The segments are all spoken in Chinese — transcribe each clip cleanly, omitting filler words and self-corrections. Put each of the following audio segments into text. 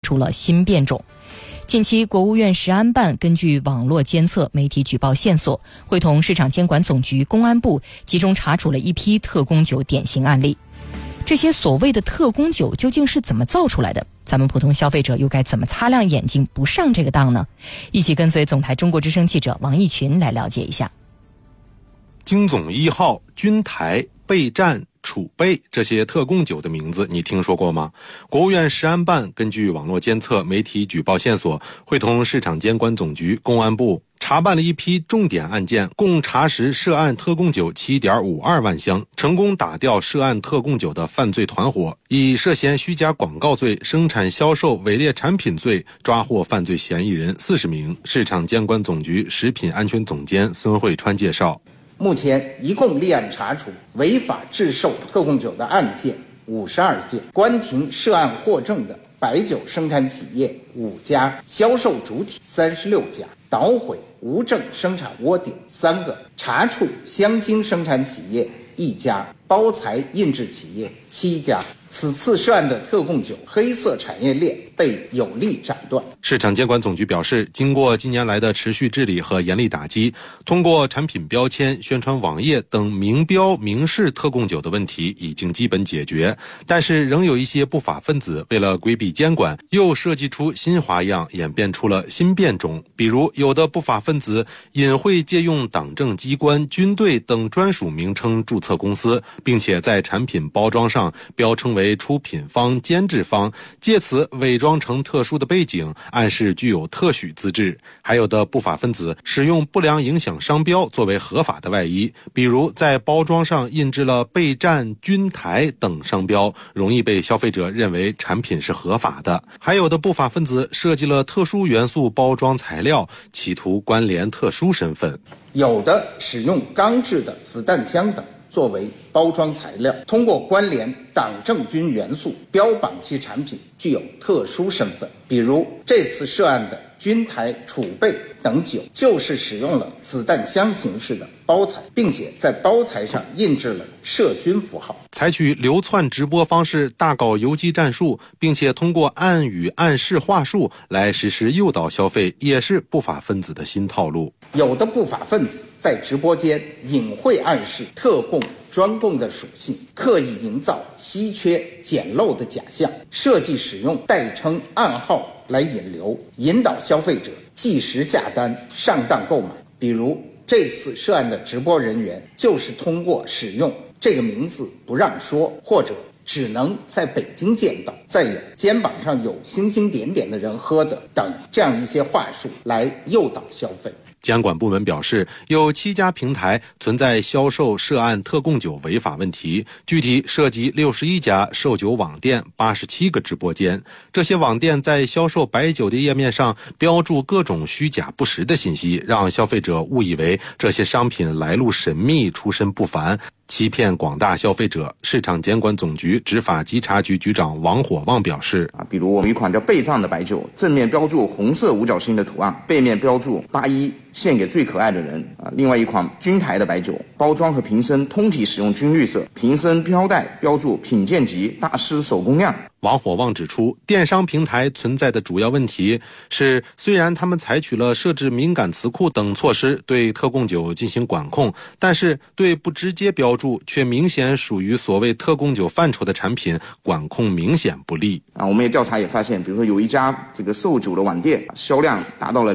出了新变种。近期，国务院食安办根据网络监测、媒体举报线索，会同市场监管总局、公安部集中查处了一批特供酒典型案例。这些所谓的特供酒究竟是怎么造出来的？咱们普通消费者又该怎么擦亮眼睛不上这个当呢？一起跟随总台中国之声记者王义群来了解一下。 京总1号、君台、备战、储备这些特供酒的名字你听说过吗？国务院食安办根据网络监测、媒体举报线索，会同市场监管总局、公安部查办了一批重点案件，共查实涉案特供酒 7.52 万箱，成功打掉涉案特供酒的犯罪团伙，以涉嫌虚假广告罪、生产销售伪劣产品罪抓获犯罪嫌疑人40名。市场监管总局食品安全总监孙慧川介绍， 目前一共立案查处违法制售特供酒的案件52件，关停涉案获证的白酒生产企业5家，销售主体36家，捣毁无证生产窝点3个，查处香精生产企业1家，包材印制企业7家。此次涉案的特供酒黑色产业链被有力斩断。 市场监管总局表示，经过近年来的持续治理和严厉打击，通过产品标签、宣传网页等明标明示特供酒的问题已经基本解决，但是仍有一些不法分子为了规避监管，又设计出新花样，演变出了新变种。比如，有的不法分子隐晦借用党政机关、军队等专属名称注册公司，并且在产品包装上标称为出品方、监制方，借此伪装成特殊的背景，暗示具有特许资质。还有的不法分子使用不良影响商标作为合法的外衣，比如在包装上印制了备战、君台等商标，容易被消费者认为产品是合法的。还有的不法分子设计了特殊元素包装材料，企图关联特殊身份。 有的使用钢制的子弹枪等作为包装材料，通过关联党政军元素标榜其产品具有特殊身份。比如这次涉案的君台、储备等酒，就是使用了子弹箱形式的包材，并且在包材上印制了涉军符号。 采取流窜直播方式大搞游击战术，并且通过暗语暗示话术来实施诱导消费，也是不法分子的新套路。 有的不法分子在直播间隐晦暗示特供、专供的属性，刻意营造稀缺、简陋的假象，设计使用代称、暗号来引流，引导消费者即时下单、上当购买。比如这次涉案的直播人员就是通过使用这个名字不让说，或者只能在北京见到，再有肩膀上有星星点点的人喝的等这样一些话术来诱导消费。 监管部门表示，有7家平台存在销售涉案特供酒违法问题，具体涉及61家售酒网店、87个直播间。这些网店在销售白酒的页面上标注各种虚假不实的信息，让消费者误以为这些商品来路神秘、出身不凡，欺骗广大消费者。市场监管总局执法稽查局局长王火旺表示， 比如我们有一款叫备战的白酒，正面标注红色五角星的图案，背面标注81献给最可爱的人。另外一款君台的白酒，包装和瓶身通体使用军绿色，瓶身标带标注品鉴级大师手工酿。 王火旺指出，电商平台存在的主要问题是，虽然他们采取了设置敏感词库等措施对特供酒进行管控，但是对不直接标注却明显属于所谓特供酒范畴的产品管控明显不力。 我们也调查也发现，比如说有一家这个售酒的网店，销量达到了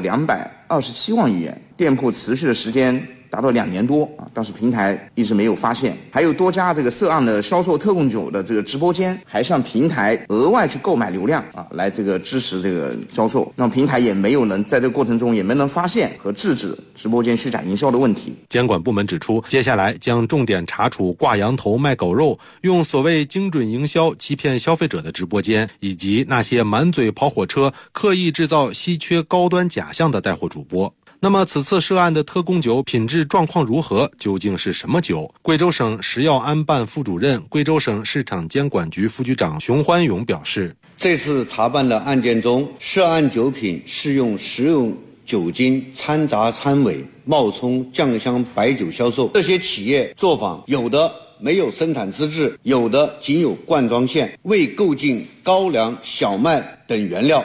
227万余元，店铺持续的时间达到2年多但是平台一直没有发现。还有多家这个涉案的销售特供酒的这个直播间，还向平台额外去购买流量来这个支持这个销售，那平台也没有能在这个过程中也没能发现和制止直播间虚假营销的问题。 监管部门指出，接下来将重点查处挂羊头卖狗肉、用所谓精准营销欺骗消费者的直播间，以及那些满嘴跑火车、刻意制造稀缺高端假象的带货主播。那么此次涉案的特供酒品质状况如何？究竟是什么酒？贵州省食药安办副主任、贵州省市场监管局副局长熊欢勇表示， 这次查办的案件中，涉案酒品是用食用酒精掺杂掺伪，冒充酱香白酒销售。这些企业作坊有的没有生产资质，有的仅有灌装线，未购进高粱、小麦等原料。